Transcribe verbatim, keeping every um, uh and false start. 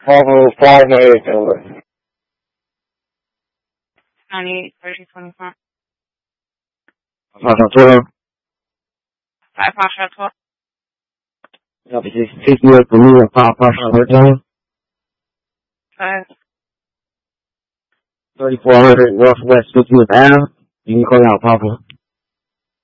Papa, Palma, L. ninety-eight thirty twenty-four. Papa, twelve. Five Pasha twelve. Copy six fifty up for me at five Pasha thirteen. Five. thirty-four hundred Northwest fiftieth Avenue. You can call out Papa.